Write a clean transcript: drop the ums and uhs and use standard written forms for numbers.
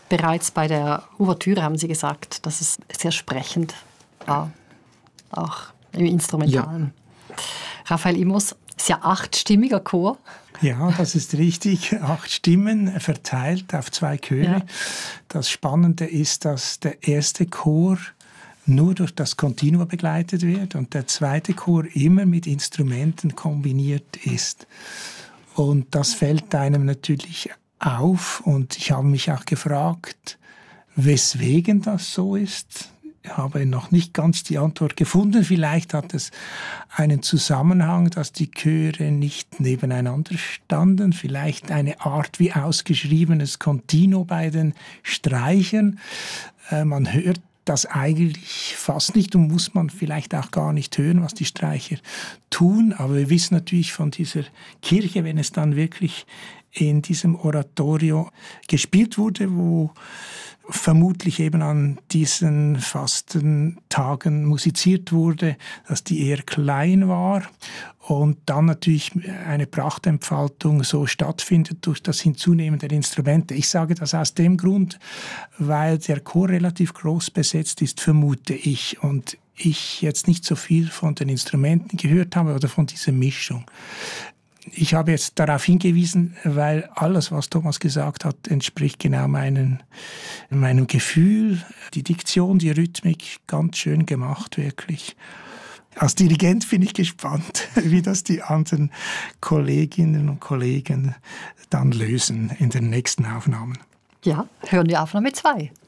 Bereits bei der Ouvertüre haben Sie gesagt, dass es sehr sprechend war, auch im Instrumentalen. Ja. Raphael Immers ist ja 8-stimmiger Chor. Ja, das ist richtig. 8 Stimmen verteilt auf 2 Chöre. Ja. Das Spannende ist, dass der erste Chor nur durch das Continuo begleitet wird und der zweite Chor immer mit Instrumenten kombiniert ist. Und das fällt einem natürlich auf. Und ich habe mich auch gefragt, weswegen das so ist. Ich habe noch nicht ganz die Antwort gefunden. Vielleicht hat es einen Zusammenhang, dass die Chöre nicht nebeneinander standen. Vielleicht eine Art wie ausgeschriebenes Continuo bei den Streichern. Man hört das eigentlich fast nicht und muss man vielleicht auch gar nicht hören, was die Streicher tun. Aber wir wissen natürlich von dieser Kirche, wenn es dann wirklich in diesem Oratorio gespielt wurde, wo vermutlich eben an diesen Fastentagen musiziert wurde, dass die eher klein war und dann natürlich eine Prachtentfaltung so stattfindet durch das Hinzunehmen der Instrumente. Ich sage das aus dem Grund, weil der Chor relativ groß besetzt ist, vermute ich, und ich jetzt nicht so viel von den Instrumenten gehört habe oder von dieser Mischung. Ich habe jetzt darauf hingewiesen, weil alles, was Thomas gesagt hat, entspricht genau meinem Gefühl. Die Diktion, die Rhythmik, ganz schön gemacht, wirklich. Als Dirigent bin ich gespannt, wie das die anderen Kolleginnen und Kollegen dann lösen in den nächsten Aufnahmen. Ja, hören wir Aufnahme 2.